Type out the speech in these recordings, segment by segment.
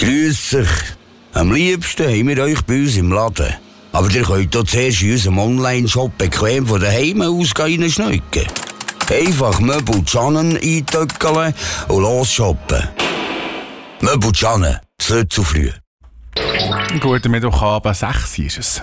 Grüß euch. Am liebsten haben wir euch bei uns im Laden. Aber ihr könnt hier zuerst in unserem Online-Shop bequem von daheim aus reinschneiden. Einfach Möbel-Jannen eintöckeln und losshoppen. Möbel-Jannen, es nicht zu früh. Guten Mittwochabend, 6 ist es.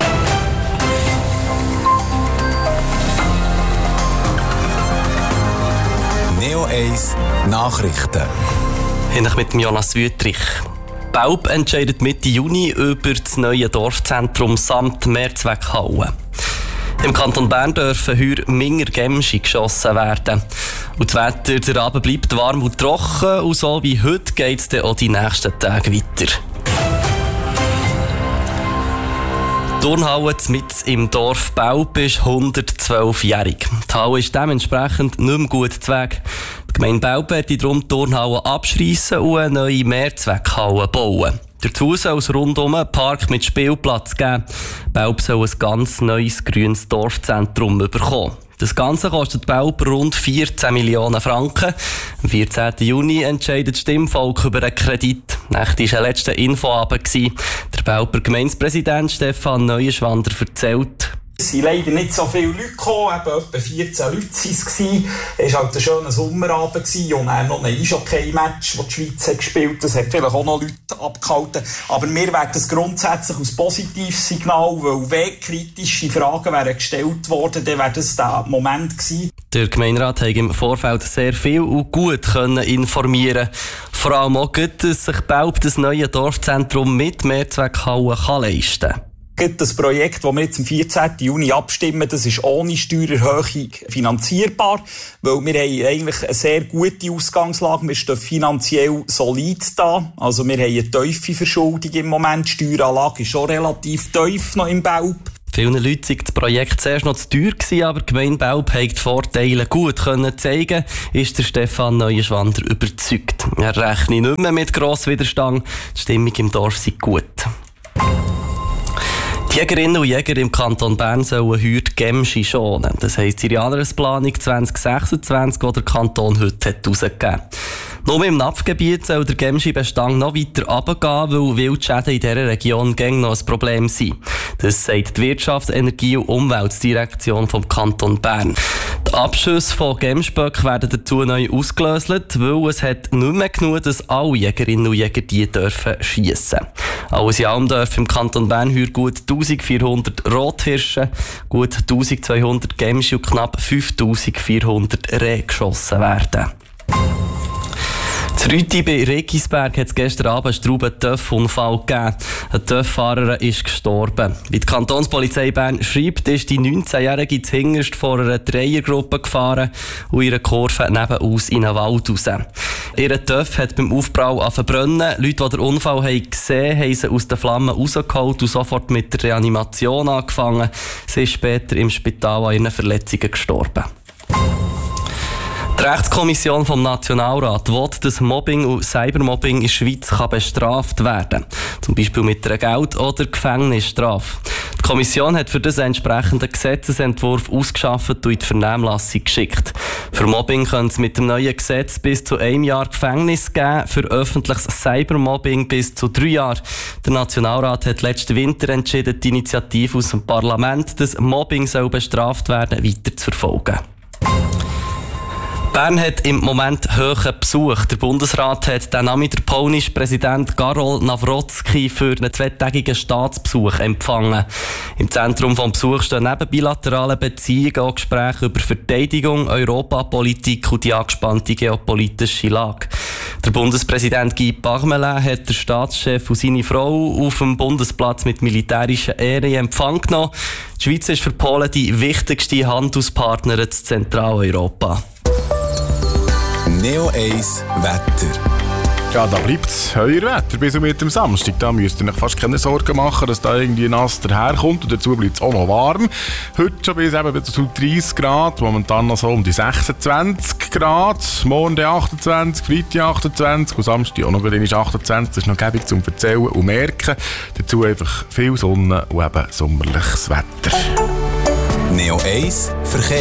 Neo 1 Nachrichten. Hinter mit dem Jonas Wüttrich. Baub entscheidet Mitte Juni über das neue Dorfzentrum samt Mehrzweckhalle. Im Kanton Bern dürfen heuer minger Gämschi geschossen werden. Und das Wetter, der Abend bleibt warm und trocken. Und so wie heute geht es dann auch die nächsten Tage weiter. Die Turnhalle mitten im Dorf Baub ist 112-jährig. Die Halle ist dementsprechend nicht mehr gut zu Weg. Die Gemeinde Baub wird darum die Turnhalle abschreissen und eine neue Mehrzweckhalle bauen. Dazu soll es rundum einen Park mit Spielplatz geben. Baub soll ein ganz neues grünes Dorfzentrum bekommen. Das Ganze kostet Baub rund 14 Millionen Franken. Am 14. Juni entscheidet das Stimmvolk über einen Kredit. Nächstes war der letzte Infoabend. Der Bauber Gemeindepräsident Stefan Neuenschwander erzählt: Es sind leider nicht so viele Leute gekommen, etwa 14 Leute waren es. Es war halt ein schöner Sommerabend und dann noch ein Eishockey-Match, das die Schweiz hat gespielt. Das hat vielleicht auch noch Leute abgehalten. Aber wir werden das grundsätzlich als positives Signal, weil wenn kritische Fragen wären gestellt worden, dann wäre das der Moment gewesen. Der Gemeinderat hat im Vorfeld sehr viel und gut informieren. Vor allem auch gut, dass sich Baub das neue Dorfzentrum mit Mehrzweckhalle leisten kann. Das Projekt, das wir jetzt am 14. Juni abstimmen, das ist ohne Steuererhöhung finanzierbar, weil wir haben eigentlich eine sehr gute Ausgangslage. Wir stehen finanziell solid da. Also wir haben eine tiefe Verschuldung im Moment. Die Steueranlage ist schon relativ tief noch im Baub. Vielen Leuten war das Projekt zuerst noch zu teuer gewesen, aber die Gemeinde Baub hat die Vorteile gut zeigen, ist der Stefan Neuenschwander überzeugt. Er rechne nicht mehr mit grossem Widerstand. Die Stimmung im Dorf sei gut. Die Jägerinnen und Jäger im Kanton Bern sollen heuer die Gämschi schonen. Das heisst, die Jahresplanung 2026, die der Kanton heute herausgegeben hat. Nur im Napfgebiet soll der Gämschi-Bestand noch weiter runtergehen, weil Wildschäden in dieser Region noch ein Problem sind. Das sagt die Wirtschafts-, Energie- und Umweltdirektion vom Kanton Bern. Die Abschüsse von Gämsböcken werden dazu neu ausgelöst, weil es hat nicht mehr genug, dass alle Jägerinnen und Jäger die dürfen schiessen. Alles in allem dürfen im Kanton Bern heuer gut 1400 Rothirsche, gut 1200 Gämschi und knapp 5400 Rehe geschossen werden. In Rüti bei Regisberg hat es gestern Abend einen Strauben-Töff-Unfall gegeben. Ein Töff-Fahrer ist gestorben. Wie die Kantonspolizei Bern schreibt, ist die 19-Jährige zuhinterst vor einer Dreiergruppe gefahren und ihre Kurve nebenaus in einen Wald raus. Ihr Töff hat beim Aufprall verbrennen. Leute, die den Unfall gesehen haben, sie aus den Flammen rausgeholt und sofort mit der Reanimation angefangen. Sie ist später im Spital an ihren Verletzungen gestorben. Die Rechtskommission vom Nationalrat will, dass Mobbing und Cybermobbing in der Schweiz bestraft werden kann. Zum Beispiel mit einer Geld- oder Gefängnisstrafe. Die Kommission hat für das entsprechenden Gesetzesentwurf ausgearbeitet und in die Vernehmlassung geschickt. Für Mobbing könnte es mit dem neuen Gesetz bis zu 1 Jahr Gefängnis geben, für öffentliches Cybermobbing bis zu 3 Jahre. Der Nationalrat hat letzten Winter entschieden, die Initiative aus dem Parlament, dass Mobbing soll bestraft werden, weiter zu verfolgen. Bern hat im Moment hohen Besuch. Der Bundesrat hat den Namen der polnische Präsident Karol Nawrocki für einen 2-tägigen Staatsbesuch empfangen. Im Zentrum des Besuchs stehen neben bilateralen Beziehungen auch Gespräche über Verteidigung, Europapolitik und die angespannte geopolitische Lage. Der Bundespräsident Guy Parmelin hat den Staatschef und seine Frau auf dem Bundesplatz mit militärischer Ehre in Empfang genommen. Die Schweiz ist für Polen die wichtigste Handelspartnerin in Zentraleuropa. Neo 1 Wetter. Ja, da bleibt es heuer Wetter bis mit dem Samstag. Da müsst ihr euch fast keine Sorgen machen, dass da irgendwie nass daherkommt. Und dazu bleibt es auch noch warm. Heute schon bis eben zu 30 Grad, momentan noch so um die 26 Grad. Morgen 28, Freitag 28 und Samstag auch noch 28. Das ist noch gäbig zum Erzählen und Merken. Dazu einfach viel Sonne und eben sommerliches Wetter. Neo 1 Verkehr.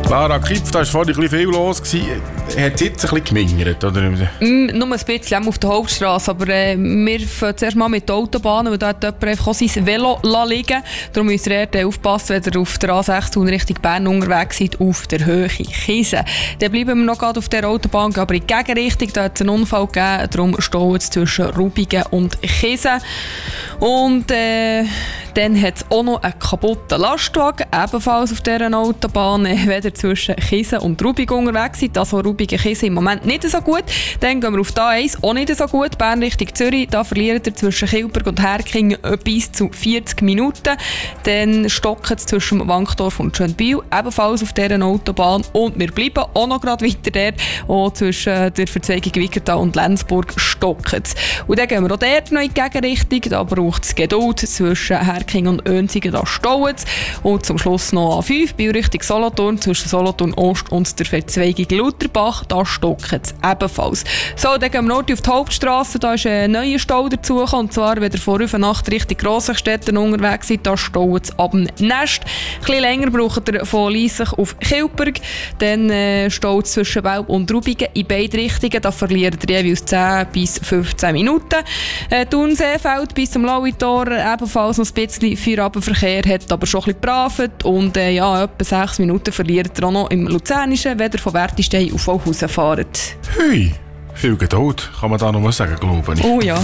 Lara Kipf, da war vorhin ein bisschen viel los. Hat es jetzt ein bisschen gemingert, oder? Nur ein bisschen auf der Hauptstrasse, aber wir fahren zuerst mal mit der Autobahn, weil da hat jemand einfach auch sein Velo liegen. Darum müsst ihr aufpassen, wenn ihr auf der A6 in Richtung Bern unterwegs seid, auf der Höhe Kisen. Dann bleiben wir noch gerade auf der Autobahn, gehen aber in die Gegenrichtung. Da hat es einen Unfall gegeben, darum stehen es zwischen Rubigen und Kisen. Und dann hat es auch noch einen kaputten Lastwagen, ebenfalls auf dieser Autobahn, wenn ihr zwischen Kisen und Rubigen unterwegs seid. Also Rubigen Kisen im Moment nicht so gut. Dann gehen wir auf die A1, auch nicht so gut. Bern Richtung Zürich, da verliert ihr zwischen Kilberg und Herkingen bis zu 40 Minuten. Dann stocken es zwischen Wankdorf und Schönbiel, ebenfalls auf dieser Autobahn. Und wir bleiben auch noch gerade weiter dort, auch zwischen der Verzweigung Wickertal und Lenzburg stocken es. Und dann gehen wir auch dort noch in die Gegenrichtung. Da braucht es Geduld zwischen Herkingen und Önsigen, da stauen es. Und zum Schluss noch A5, Biel Richtung Solothurn, zwischen Solothurn Ost und der Verzweigung Lutherbach, da stocken es ebenfalls. So, dann gehen wir noch auf die Hauptstrasse, da ist ein neuer Stau dazugekommen, und zwar, wenn ihr vor Nacht Richtung Grossachstetten unterwegs seid, da stauen es ab dem Nest. Ein bisschen länger braucht ihr von Liesach auf Kilberg, dann staut es zwischen Welb und Rubigen in beide Richtungen, da verliert ihr jeweils 10 bis 15 Minuten. Thun-Seefeld bis zum Lauitor ebenfalls noch ein bisschen Feierabendverkehr, hat aber schon ein bisschen gebravet und etwa 6 Minuten verliert ihr auch noch im Luzernischen, wenn ihr von Wertistein auf Olhausen fahrt. Hey, viel Geduld, kann man da noch mal sagen, glaube ich. Oh ja.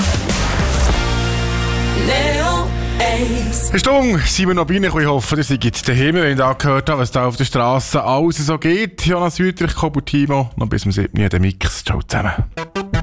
Eine Stunde sind wir noch bei Ihnen. Ich hoffe, ihr seid jetzt daheim, wenn ich da gehört habe, was da auf der Straße alles so geht. Jonas Wüthrich, Kobo Timo, noch bis zum 7. den Mix. Ciao zusammen.